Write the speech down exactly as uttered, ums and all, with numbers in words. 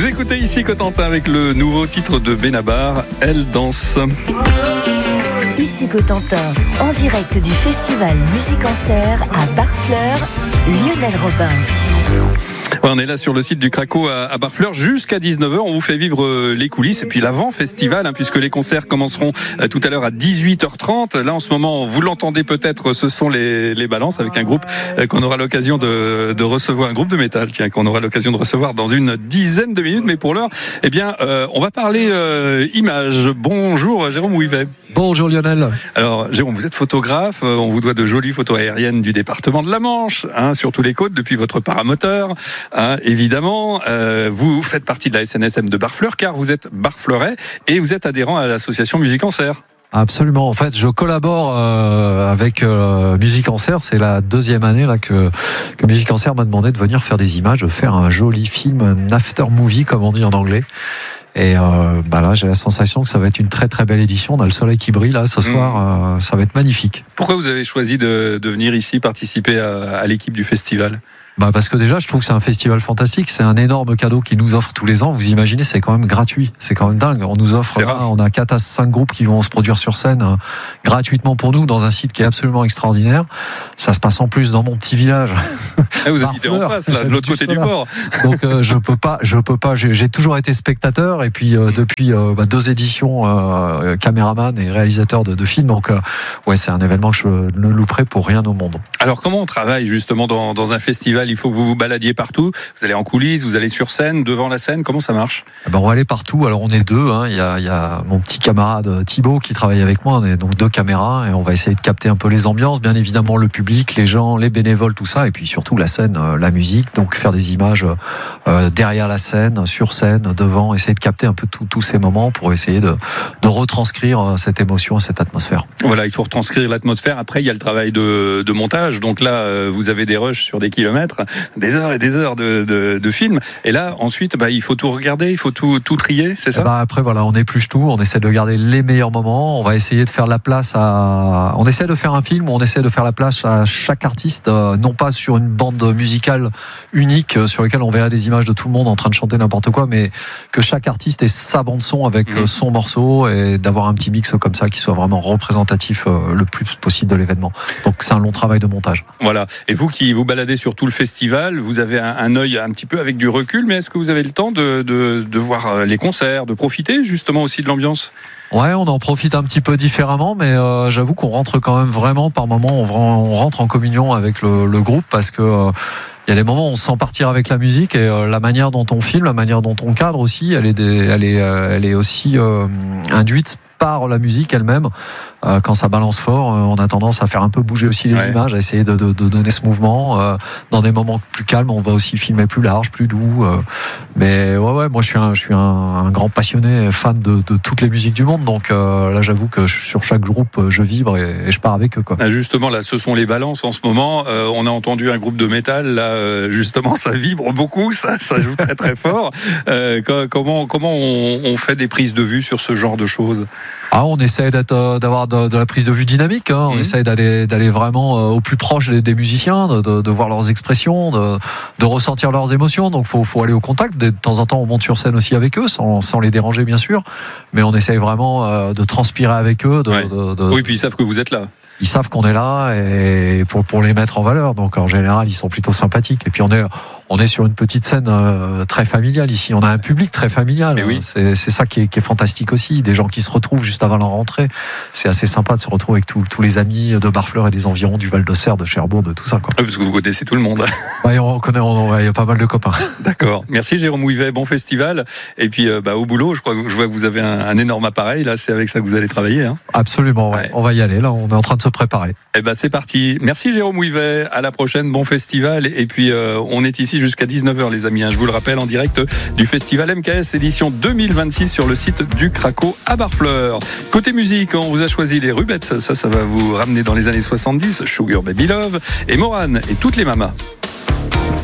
Vous écoutez ici Cotentin avec le nouveau titre de Benabar, Elle danse. Ici Cotentin, en direct du festival Musique-Concert à Barfleur, Lionel Robin. Ouais, on est là sur le site du Craco à Barfleur jusqu'à dix-neuf heures. On vous fait vivre les coulisses et puis l'avant-festival, hein, puisque les concerts commenceront tout à l'heure à dix-huit heures trente. Là, en ce moment, vous l'entendez peut-être, ce sont les, les balances avec un groupe qu'on aura l'occasion de, de recevoir, un groupe de métal, tiens, qu'on aura l'occasion de recevoir dans une dizaine de minutes. Mais pour l'heure, eh bien, euh, on va parler euh, images. Bonjour, Jérôme Ouivet. Bonjour Lionel. Alors Jérôme, vous êtes photographe, on vous doit de jolies photos aériennes du département de la Manche, hein, sur tous les côtes depuis votre paramoteur, hein, évidemment. Euh, vous faites partie de la S N S M de Barfleur car vous êtes barfleurais et vous êtes adhérent à l'association Musique-Concert. Absolument. En fait, je collabore euh, avec euh, Musique-Concert. C'est la deuxième année là que, que Musique-Concert m'a demandé de venir faire des images, de faire un joli film, un after movie comme on dit en anglais. Et euh, bah là, j'ai la sensation que ça va être une très très belle édition. On a le soleil qui brille là ce soir, mmh. euh, ça va être magnifique. Pourquoi vous avez choisi de, de venir ici participer à, à l'équipe du festival ? Bah parce que déjà je trouve que c'est un festival fantastique, c'est un énorme cadeau qu'ils nous offrent tous les ans. Vous imaginez, c'est quand même gratuit, c'est quand même dingue. On nous offre, là, on a quatre à cinq groupes qui vont se produire sur scène euh, gratuitement pour nous dans un site qui est absolument extraordinaire. Ça se passe en plus dans mon petit village. Ah, vous habitez en face, là, de l'autre côté du port. Donc euh, je peux pas, je peux pas. J'ai, j'ai toujours été spectateur et puis euh, depuis euh, bah, deux éditions euh, caméraman et réalisateur de, de films. Donc euh, ouais, c'est un événement que je ne louperai pour rien au monde. Alors comment on travaille justement dans, dans un festival ? Il faut que vous vous baladiez partout. Vous allez en coulisses, vous allez sur scène, devant la scène. Comment ça marche ? Eh ben, on va aller partout. Alors on est deux. Hein. Il y a, il y a mon petit camarade Thibaut qui travaille avec moi. On est donc deux caméras et on va essayer de capter un peu les ambiances, bien évidemment le public, les gens, les bénévoles, tout ça, et puis surtout la scène, euh, la musique. Donc faire des images euh, derrière la scène, sur scène, devant, essayer de capter un peu tous ces moments pour essayer de, de retranscrire cette émotion, cette atmosphère. Voilà, il faut retranscrire l'atmosphère. Après, il y a le travail de, de montage. Donc là, euh, vous avez des rushs sur des kilomètres, des heures et des heures de, de, de film. Et là, ensuite, bah, il faut tout regarder, il faut tout, tout trier, c'est ça ? Bah après, voilà, on épluche tout, on essaie de garder les meilleurs moments. On va essayer de faire la place à. On essaie de faire un film où on essaie de faire la place à chaque artiste, euh, non pas sur une bande musicale unique euh, sur laquelle on verrait des images de tout le monde en train de chanter n'importe quoi, mais que chaque artiste ait sa bande son avec mmh. son morceau et d'avoir un petit mix comme ça qui soit vraiment représentatif euh, le plus possible de l'événement. Donc c'est un long travail de montage. Voilà. Et vous qui vous baladez sur tout le festival, vous avez un, un œil un petit peu avec du recul, mais est-ce que vous avez le temps de, de, de voir les concerts, de profiter justement aussi de l'ambiance ? Ouais, on en profite un petit peu différemment, mais euh, j'avoue qu'on rentre quand même vraiment par moments, on, on rentre en communion avec le, le groupe parce que euh, il y a des moments où on se sent partir avec la musique et euh, la manière dont on filme, la manière dont on cadre aussi, elle est, des, elle est, euh, elle est aussi euh, induite par la musique elle-même. Euh, quand ça balance fort, euh, on a tendance à faire un peu bouger aussi les ouais. images, à essayer de, de, de donner ce mouvement. Euh, dans des moments plus calmes, on va aussi filmer plus large, plus doux. Euh, mais ouais, ouais, moi je suis un, je suis un, un grand passionné, fan de, de toutes les musiques du monde. Donc euh, là, j'avoue que sur chaque groupe, je vibre et, et je pars avec eux, quoi. Ah, justement, là, ce sont les balances en ce moment. Euh, on a entendu un groupe de métal. Là, euh, justement, ça vibre beaucoup, ça, ça joue très très fort. Euh, comment, comment on, on fait des prises de vue sur ce genre de choses ? Ah, on essaie d'être, d'avoir de, de la prise de vue dynamique. Hein. On mmh. essaie d'aller, d'aller vraiment au plus proche des, des musiciens, de, de, de voir leurs expressions, de, de ressentir leurs émotions. Donc, faut, faut aller au contact. De temps en temps, on monte sur scène aussi avec eux, sans, sans les déranger, bien sûr. Mais on essaye vraiment de transpirer avec eux. De, ouais. de, de, oui, puis ils savent que vous êtes là. Ils savent qu'on est là et pour, pour les mettre en valeur. Donc, en général, ils sont plutôt sympathiques. Et puis, on est, on est sur une petite scène euh, très familiale ici. On a un public très familial. Oui. C'est, c'est ça qui est, qui est fantastique aussi. Des gens qui se retrouvent juste avant leur rentrée. C'est assez sympa de se retrouver avec tous, tous les amis de Barfleur et des environs du Val-de-Serre, de Cherbourg, de tout ça, quoi. Oui, parce que vous connaissez tout le monde. Ouais, on connaît, on, ouais, il y a pas mal de copains. D'accord. Merci Jérôme Ouivet. Bon festival. Et puis, euh, bah, au boulot, je crois que je vois que vous avez un, un énorme appareil. Là, c'est avec ça que vous allez travailler. Hein. Absolument. Ouais. Ouais. On va y aller. Là, on est en train de se préparer. Eh ben, c'est parti. Merci Jérôme Ouivet. À la prochaine. Bon festival. Et puis, euh, on est ici jusqu'à dix-neuf heures, les amis. Je vous le rappelle, en direct du festival M K S édition deux mille vingt-six sur le site du Craco à Barfleur. Côté musique, on vous a choisi les Rubettes. Ça, ça va vous ramener dans les années soixante-dix. Sugar Baby Love et Morane et toutes les mamas.